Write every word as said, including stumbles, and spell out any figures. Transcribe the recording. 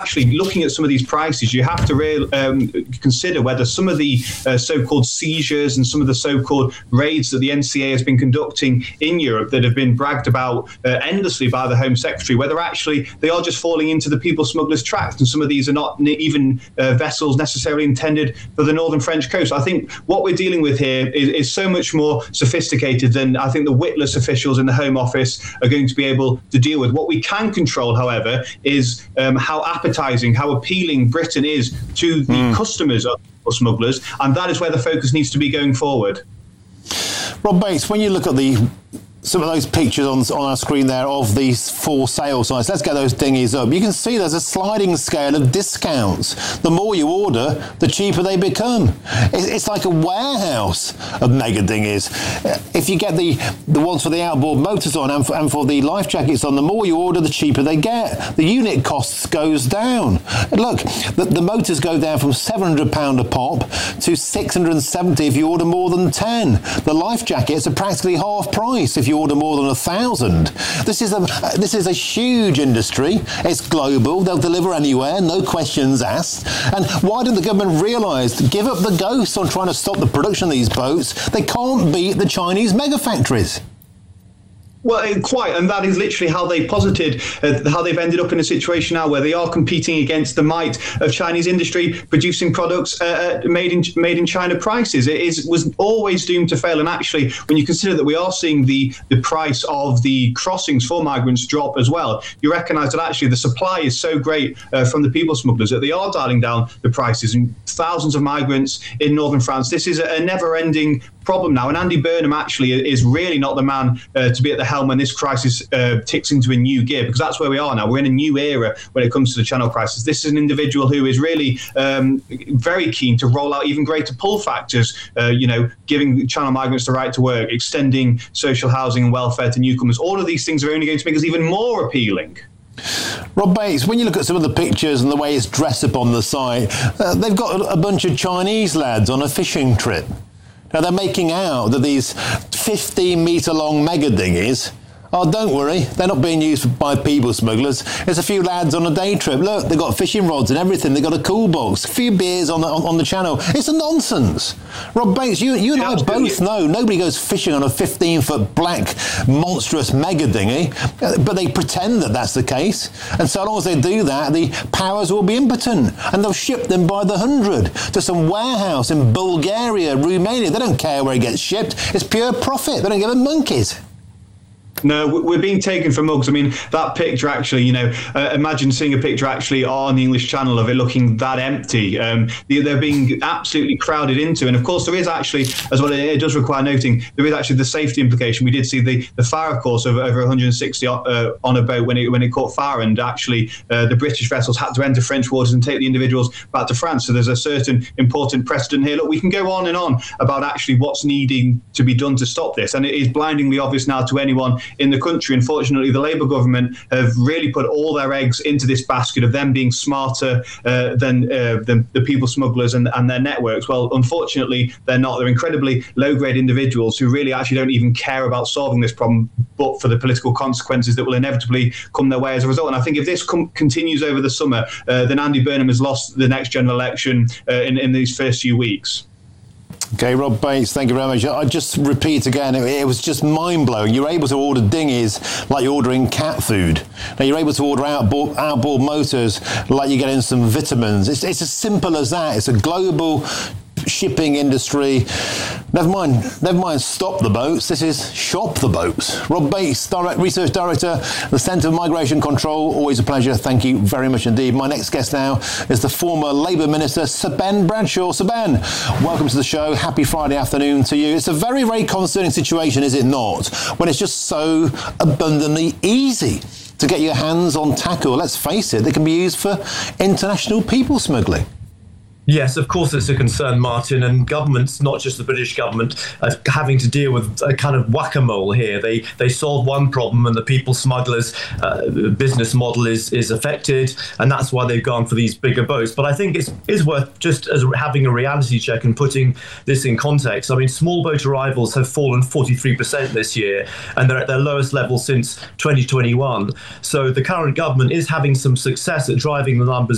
actually, looking at some of these prices, you have to real, um, consider whether some of the uh, so-called seizures and some of the so-called raids that the N C A has been conducting in Europe that have been bragged about uh, endlessly by the Home Secretary, whether actually they are just falling into the people smugglers' traps, and some of these are not even uh, vessels necessarily intended for the northern French coast. I think what we're dealing with here is, is so much more sophisticated than I think the witless officials in the Home Office are going to be able to deal with. What we can control, however, is um, how appetizing, how appealing Britain is to the mm. customers of smugglers, and that is where the focus needs to be going forward. Rob Bates, when you look at the some of those pictures on, on our screen there of these for sale sites, let's get those dinghies up. You can see there's a sliding scale of discounts. The more you order, the cheaper they become. It's, it's like a warehouse of mega dinghies. If you get the, the ones for the outboard motors on and for, and for the life jackets on, the more you order, the cheaper they get. The unit costs goes down. And look, the, the motors go down from seven hundred pounds a pop to six hundred seventy if you order more than ten. The life jackets are practically half price if you order more than a thousand. This is a this is a huge industry. It's global. They'll deliver anywhere, no questions asked. And why didn't the government realise? Give up the ghost on trying to stop the production of these boats. They can't beat the Chinese mega factories. Well, quite, and that is literally how they posited, uh, how they've ended up in a situation now where they are competing against the might of Chinese industry producing products uh, made in made in China prices. It is was always doomed to fail, and actually, when you consider that we are seeing the the price of the crossings for migrants drop as well, you recognise that actually the supply is so great uh, from the people smugglers that they are dialing down the prices, and thousands of migrants in northern France. This is a never-ending problem now, and Andy Burnham actually is really not the man uh, to be at the helm when this crisis uh, ticks into a new gear, because that's where we are now. We're in a new era when it comes to the Channel crisis. This is an individual who is really um, very keen to roll out even greater pull factors, uh, you know, giving Channel migrants the right to work, extending social housing and welfare to newcomers. All of these things are only going to make us even more appealing. Rob Bates, when you look at some of the pictures and the way it's dressed up on the site, uh, they've got a bunch of Chinese lads on a fishing trip. Now, they're making out that these fifteen metre long mega dinghies, oh, don't worry, they're not being used by people smugglers. There's a few lads on a day trip. Look, they've got fishing rods and everything. They've got a cool box, a few beers on the, on, on the channel. It's a nonsense. Rob Bates, you, you and I both know nobody goes fishing on a fifteen-foot black, monstrous mega dinghy, but they pretend that that's the case. And so long as they do that, the powers will be impotent, and they'll ship them by the hundred to some warehouse in Bulgaria, Romania. They don't care where it gets shipped. It's pure profit. They don't give a monkeys. No, we're being taken for mugs. I mean, that picture actually, you know, uh, imagine seeing a picture actually on the English Channel of it looking that empty. Um, they're being absolutely crowded into. And of course, there is actually, as well, it does require noting, there is actually the safety implication. We did see the, the fire, of course, of over one hundred sixty uh, on a boat when it when it caught fire. And actually, uh, the British vessels had to enter French waters and take the individuals back to France. So there's a certain important precedent here. Look, we can go on and on about actually what's needing to be done to stop this. And it is blindingly obvious now to anyone in the country. Unfortunately, the Labour government have really put all their eggs into this basket of them being smarter uh, than, uh, than the people smugglers and, and their networks. Well, unfortunately, they're not. They're incredibly low-grade individuals who really actually don't even care about solving this problem, but for the political consequences that will inevitably come their way as a result. And I think if this com- continues over the summer, uh, then Andy Burnham has lost the next general election uh, in, in these first few weeks. Okay, Rob Bates, thank you very much. I just repeat again, it, it was just mind-blowing. You're able to order dinghies like you're ordering cat food. Now, you're able to order outboard, outboard motors like you're getting some vitamins. It's, it's as simple as that. It's a global shipping industry. Never mind, never mind stop the boats. This is shop the boats. Rob Bates, Direct Research Director, the Centre for Migration Control. Always a pleasure. Thank you very much indeed. My next guest now is the former Labour Minister, Sir Ben Bradshaw. Sir Ben, welcome to the show. Happy Friday afternoon to you. It's a very, very concerning situation, is it not, when it's just so abundantly easy to get your hands on tackle. Let's face it, they can be used for international people smuggling. Yes, of course it's a concern, Martin, and governments, not just the British government, are having to deal with a kind of whack-a-mole here. They they solve one problem and the people smugglers' uh, business model is is affected, and that's why they've gone for these bigger boats. But I think it's is worth just as having a reality check and putting this in context. I mean, small boat arrivals have fallen forty-three percent this year, and they're at their lowest level since twenty twenty-one. So the current government is having some success at driving the numbers